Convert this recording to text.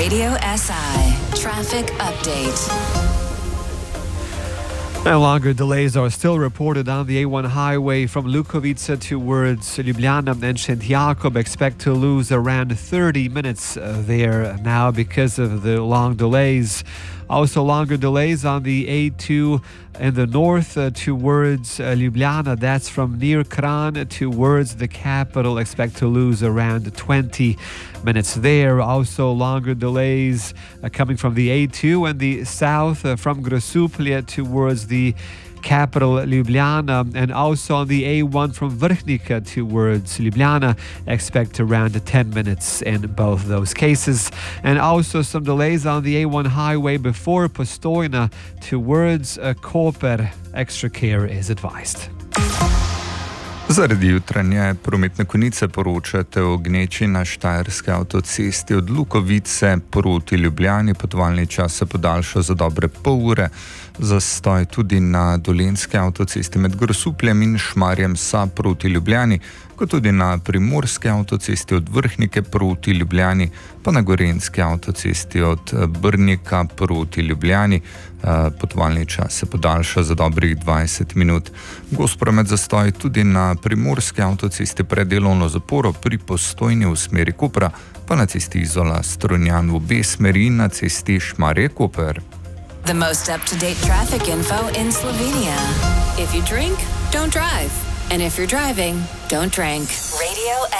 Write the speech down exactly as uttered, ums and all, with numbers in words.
Radio S I Traffic Update. And longer delays are still reported on the A one highway from Lukovice towards Ljubljana and Šentjakov. Expect to lose around thirty minutes uh, there now because of the long delays. Also longer delays on the A two in the north uh, towards uh, Ljubljana. That's from near Kranj towards the capital. Expect to lose around twenty minutes there. Also longer delays uh, coming from the A two and the south uh, from Grosuplje towards the capital Ljubljana, and also on the A one from Vrhnika towards Ljubljana. Expect around ten minutes in both those cases. And also some delays on the A one highway before Postojna towards uh, Koper. Extra care is advised. Zaradi jutranje prometne konice poročate o gneči na štajerski avtocesti od Lukovice proti Ljubljani. Potovalni čas se podaljša za dobre pol ure. Zastoj tudi na dolenjski avtocesti med Grosupljem in Šmarjem Sab proti Ljubljani, kot tudi na primorski avtocesti od Vrhnike proti Ljubljani, pa na gorenjski avtocesti od Brnika proti Ljubljani. Potovalni čas se podaljša za dobrih dvajset minut. Gost promet zastoj tudi na primorski avtocesti pred delovno zaporo pri Postojni v smeri Kopra, pa na cesti Izola Strunjan v obe smeri in na cesti Šmarje-Koper. The most up-to-date traffic info in Slovenia. If you drink, don't drive. And if you're driving, don't drink. Radio